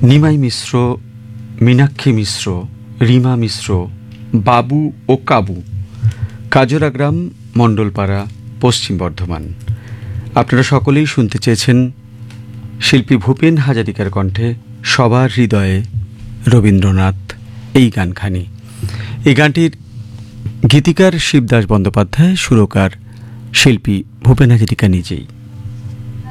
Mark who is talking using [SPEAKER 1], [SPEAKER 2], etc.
[SPEAKER 1] নিমাই মিশ্র, মীনাক্ষী মিশ্র, রিমা মিশ্র, বাবু ও কাবু, কাজরা গ্রাম, মণ্ডলপাড়া, পশ্চিম বর্ধমান। আপনারা সকলেই শুনতে চেয়েছেন শিল্পী ভূপেন হাজারিকার কণ্ঠে সবার হৃদয়ে রবীন্দ্রনাথ এই গানখানি। এই গানটির গীতিকার শিবদাস বন্দ্যোপাধ্যায়, সুরকার শিল্পী ভূপেন হাজারিকা নিজেই।